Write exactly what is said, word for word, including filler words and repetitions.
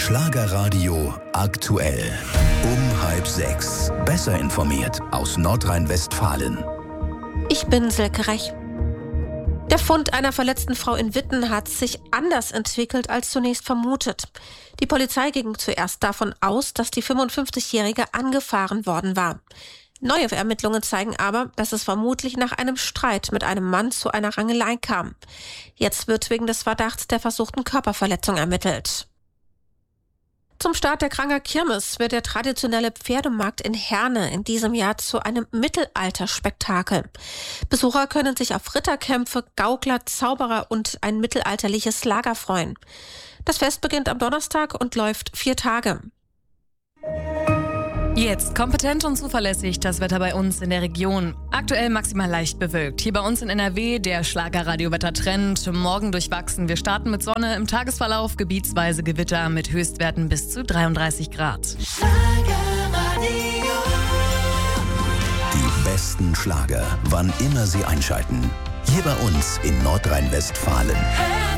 Schlagerradio aktuell. Um halb sechs. Besser informiert aus Nordrhein-Westfalen. Ich bin Silke Rech. Der Fund einer verletzten Frau in Witten hat sich anders entwickelt als zunächst vermutet. Die Polizei ging zuerst davon aus, dass die fünfundfünfzigjährige angefahren worden war. Neue Ermittlungen zeigen aber, dass es vermutlich nach einem Streit mit einem Mann zu einer Rangelei kam. Jetzt wird wegen des Verdachts der versuchten Körperverletzung ermittelt. Zum Start der Kranger Kirmes wird der traditionelle Pferdemarkt in Herne in diesem Jahr zu einem Mittelalterspektakel. Besucher können sich auf Ritterkämpfe, Gaukler, Zauberer und ein mittelalterliches Lager freuen. Das Fest beginnt am Donnerstag und läuft vier Tage. Jetzt kompetent und zuverlässig das Wetter bei uns in der Region. Aktuell maximal leicht bewölkt. Hier bei uns in N R W der Schlagerradio-Wettertrend. Morgen durchwachsen. Wir starten mit Sonne, im Tagesverlauf gebietsweise Gewitter mit Höchstwerten bis zu dreiunddreißig Grad. Die besten Schlager, wann immer Sie einschalten. Hier bei uns in Nordrhein-Westfalen.